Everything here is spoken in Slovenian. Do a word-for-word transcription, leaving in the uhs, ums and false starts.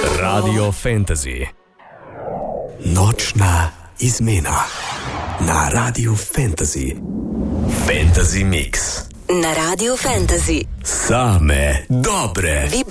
Radio Fantasy. Nočna izmena na Radio Fantasy. Fantasy Mix. Na Radio Fantasy. Same dobre vibracije.